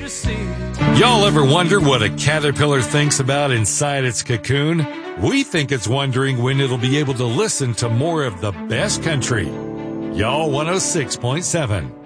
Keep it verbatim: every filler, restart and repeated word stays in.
Y'all ever wonder what a caterpillar thinks about inside its cocoon? We think it's wondering when it'll be able to listen to more of the best country. Y'all one oh six point seven.